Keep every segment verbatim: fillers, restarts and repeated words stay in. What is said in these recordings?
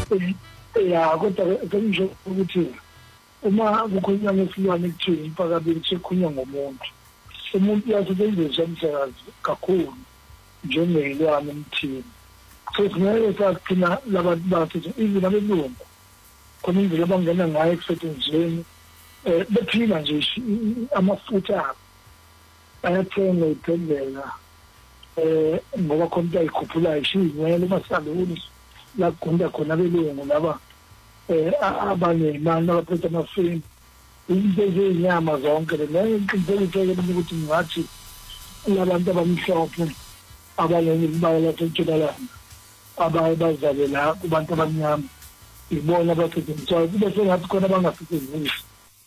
ya kodwa sengisho ukuthi uma kukhulunywa ngesilwane ekuthini phakathi sekukhulunywa ngomuntu umuntu uyasetshenziswa umsakazi kakhulu njengelwane emthini so kumele sathina labantu bathi izina belungu khona indlela abangena ngayo ekusetshenzisweni eh bephila nje amafutha abo ayathenga iphendlela eh ngoba khona ayikhuphula ishinyele masaluni la kunda khona belungu laba eh abanye imali abaphethe amafilm into ezinyama zonke le ngiqiniseke ukuthi ngathi labantu abamhlophe abanye bayala tshela abaye bazale la kubantu abamnyama ibona abaphethe umthwalo kube sengathi khona abangasetshenziswa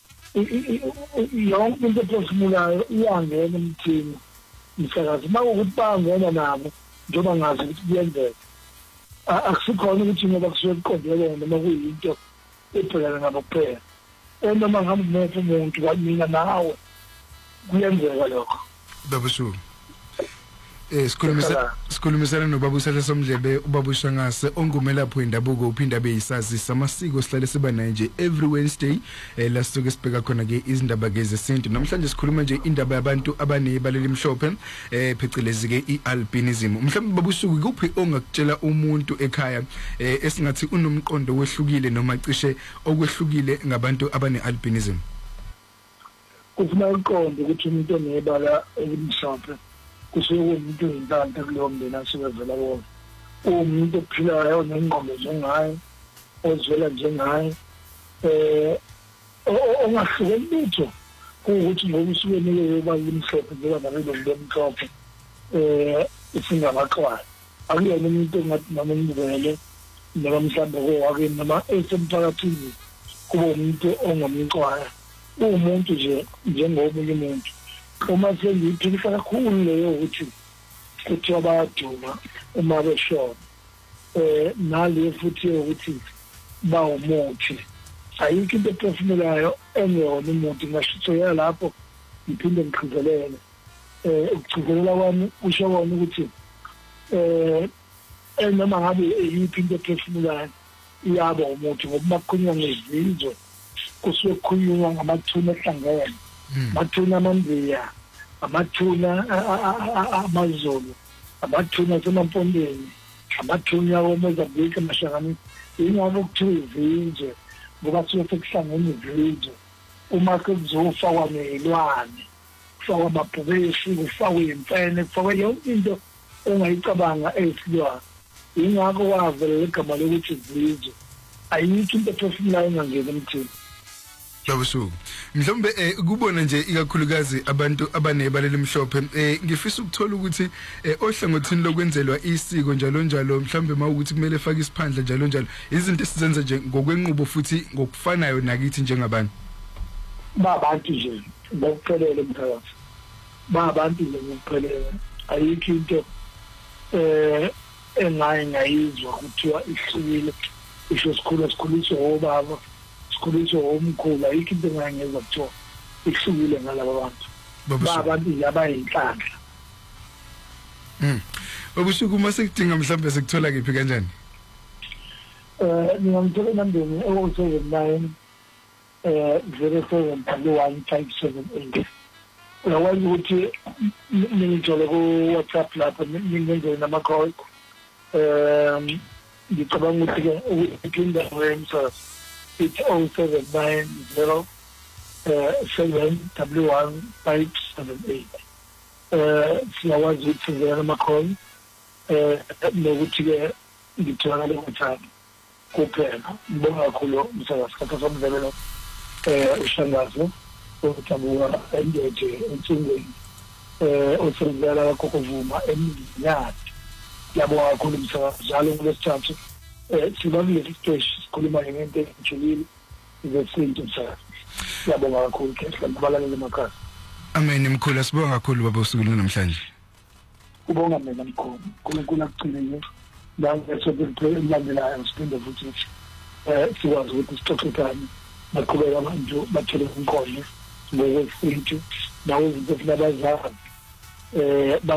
yonke into ephefumulayo iyangena emthini umsakazi makuthi bangena nabo njengoba ngazi ukuthi kuyenzeka akusikhona ukuthi ngoba kusuke kuqondelene noma kuyinto ebhekana nabo kuphela noma ngabe umuntu umuntu kwamina nawe kuyenzeka lokho babushu eh sikhulumisa sikhulumisana nobabusela somdlebe ubabusha ngase ongumelapho indabuko uphinda beyisazi samasiko sihlale siba naye nje every Wednesday eh la sisuke sibheka khona ke izindaba ke zesintu namhlanje sikhuluma nje indaba yabantu abanebaleli emhlophe eh phecelezi ke ialbinism mhlawumbe babusuku kuphi ongakutshela umuntu ekhaya eh esingathi unomqondo wehlukile noma cishe okwehlukile ngabantu abanealbinism kufuna iqondo ukuthi umuntu onebala elimhlophe kusuke umuntu oyintanta kulowo mndeni asebevela wona umuntu ophilayo nengqondo njengayo ozwela njengayo eh ongahlukene lutho ukuthi ngoba usuke nike bali limhlophe njengoba nalelo lemhlophe eh isingamaxhwala akuyona umuntu ongathi noma ngivele noma mhlawumbe kwake noma esemphakathini kuba umuntu ongamxhwala umuntu nje njengomunye umuntu uma sengiyiphilisa kakhulu leyo ukuthi ukuthi abaduma uma beshona eh nale futhi ukuthi bawumuthi ayikho into ephefumulayo engiyona umuntu ngashithoya lapho ngiphinde ngikhizelele eh ukugcizelela kwami usho wona ukuthi eh noma ngabe yiphi into ephefumulayo iyaba umuthi ngoba makukhulunywa ngezizwe kusuke kukhulunywa ngamathuna ehlangene amathuna amandiya amathuna amazulu amathuna asemampondeni amathuna womozambique amashangani ingakho kuthiwa izizwe ngoba suke sekuhlangene izizwe uma sekuzofakwa nezilwane kufakwa amabhubesi kufakwa imfene kufakwa yonke into ongayicabanga esilwane ingakho wavela igama lokuthi izizwe ayikho into ephefumulayo engangena emthini babusuku mhlawumbe eh kubona nje ikakhulukazi abantu abanebaleli emhlophe eh ngifisa ukuthola ukuthi ohlangothini lokwenzelwa isiko njalo njalo mhlawumbe mawukuthi kumele efake isiphandla njalo njalo izinto esizenza nje ngokwenqubo futhi ngokufanayo nakithi njengabantu babantu nje bokuphelele mphakathi babantu nje bokuphelele ayikho into eh engayi ngayizwa kuthiwa ihlukile isho sikhulu esikhuliswa obaba kulisho omkhulu ayikho into engangeza kuthiwa ihlukile ngalabo bantu babantu abayinhlanhla mm babusuku uma sekudinga mhlawumbe sekuthola kephi kanjani eh ngiyamthola nambeni oh seven nine eh zero seven one five seven eight lawazi ukuthi ningithola ku WhatsApp lapho ningenze nama call eh ngicabanga ukuthi ke ukuphinda wemsa it's oh seven nine zero seven one five seven eight uh siyawazi ukuvela ama-call eh nokuthi ke ngitholakala ku-WhatsApp kuphela ngibonga kakhulu msakazi sikhathi somvelelo eh ushangazo ukuthabuka endeje entsingweni eh osenzela kokuvuma eminyati yabonga kakhulu msakazi njalo kulesithathu eh sibabile isiteshi sikhuluma ngento ejulile izesinto msakazi yabonga kakhulu ke sibabalele emakhaya amen mkhulu sibonga kakhulu baba usuku namhlanje ubonga mina mkhulu uNkulunkulu akugcine la ngesokulandelayo siphinde futhi eh sikwazi ukuthi sixoxekane baqhubeka manje bathole inkonzo ngokwesintu nawo izinto ezinabazali eh